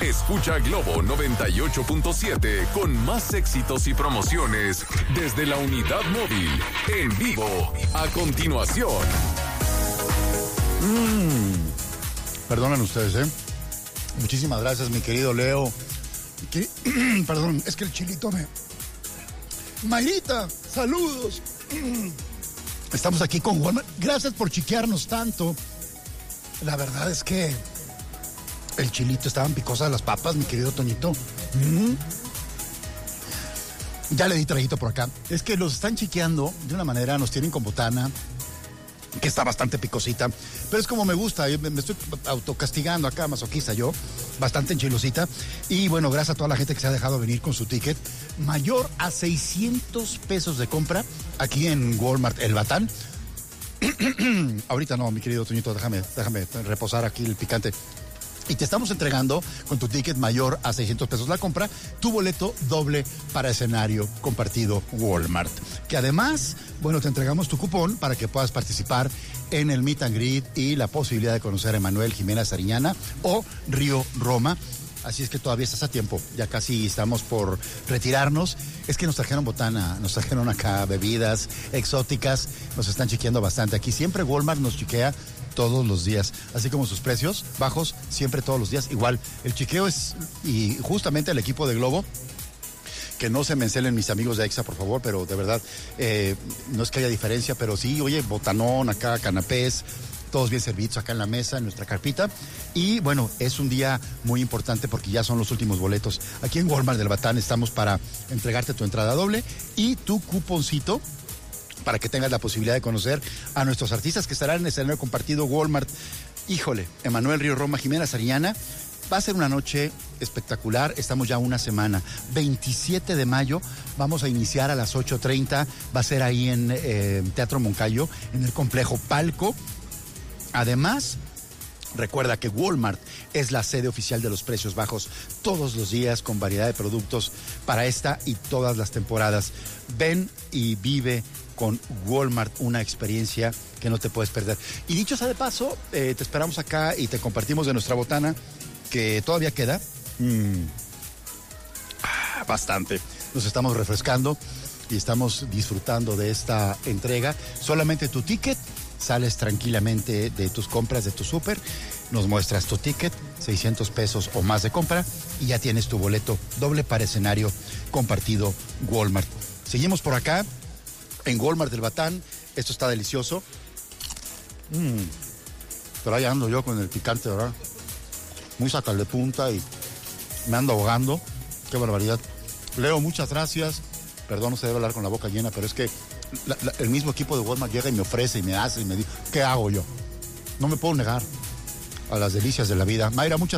Escucha Globo 98.7 con más éxitos y promociones desde la unidad móvil, en vivo, a continuación. Perdonen ustedes, Muchísimas gracias, mi querido Leo. Perdón, es que el chilito me... Mayrita, saludos. Estamos aquí con Walmart. Gracias por chiquearnos tanto. La verdad es que el chilito estaban picosas las papas, mi querido Toñito. Ya le di traguito por acá. Es que los están chiqueando de una manera, nos tienen con botana, que está bastante picosita, pero es como me gusta, me estoy autocastigando acá, masoquista yo, bastante enchilosita, y bueno, gracias a toda la gente que se ha dejado venir con su ticket, mayor a 600 pesos de compra, aquí en Walmart El Batán. Ahorita no, mi querido Toñito, déjame reposar aquí el picante. Y te estamos entregando con tu ticket mayor a 600 pesos la compra, tu boleto doble para escenario compartido Walmart. Que además, bueno, te entregamos tu cupón para que puedas participar en el Meet and Greet y la posibilidad de conocer a Emanuel Jiménez Sariñana o Río Roma. Así es que todavía estás a tiempo, ya casi estamos por retirarnos. Es que nos trajeron botana, nos trajeron acá bebidas exóticas, nos están chiqueando bastante. Aquí siempre Walmart nos chiquea todos los días, así como sus precios bajos, siempre todos los días. Igual, el chiqueo es, y justamente el equipo de Globo, que no se me encelen mis amigos de EXA, por favor, pero de verdad, no es que haya diferencia, pero sí, oye, botanón acá, canapés, todos bien servidos acá en la mesa, en nuestra carpita. Y bueno, es un día muy importante porque ya son los últimos boletos. Aquí en Walmart del Batán estamos para entregarte tu entrada doble y tu cuponcito para que tengas la posibilidad de conocer a nuestros artistas que estarán en el escenario compartido Walmart. Híjole, Emanuel Río Roma, Jiménez Sariñana. Va a ser una noche espectacular, estamos ya una semana. 27 de mayo, vamos a iniciar a las 8:30, va a ser ahí en Teatro Moncayo, en el complejo Palco. Además, recuerda que Walmart es la sede oficial de los precios bajos todos los días con variedad de productos para esta y todas las temporadas. Ven y vive con Walmart una experiencia que no te puedes perder. Y dicho sea de paso, te esperamos acá y te compartimos de nuestra botana que todavía queda. Bastante. Nos estamos refrescando y estamos disfrutando de esta entrega. Solamente tu ticket, sales tranquilamente de tus compras, de tu súper, nos muestras tu ticket, 600 pesos o más de compra, y ya tienes tu boleto doble para escenario compartido Walmart. Seguimos por acá, en Walmart del Batán. Esto está delicioso. Pero ahí ando yo con el picante, ¿verdad? Muy sacal de punta y me ando ahogando. Qué barbaridad. Leo, muchas gracias. Perdón, no se debe hablar con la boca llena, pero es que el mismo equipo de Walmart llega y me ofrece y me hace y me dice, ¿qué hago yo? No me puedo negar a las delicias de la vida. Mayra, muchas